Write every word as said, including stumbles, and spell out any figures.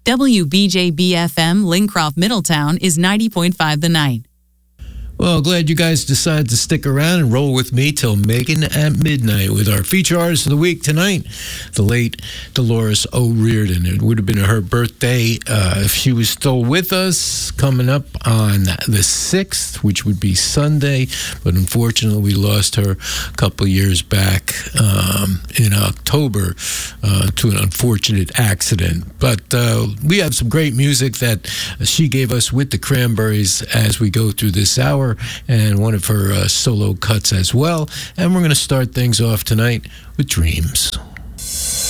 W B J B F M Lincroft Middletown is ninety point five The Night. Well, glad you guys decided to stick around and roll with me till Megan at midnight with our feature artist of the week tonight, the late Dolores O'Riordan. It would have been her birthday uh, if she was still with us, coming up on the sixth, which would be Sunday. But unfortunately, we lost her a couple of years back um, in October uh, to an unfortunate accident. But uh, we have some great music that she gave us with the Cranberries as we go through this hour, and one of her uh, solo cuts as well. And we're going to start things off tonight with Dreams.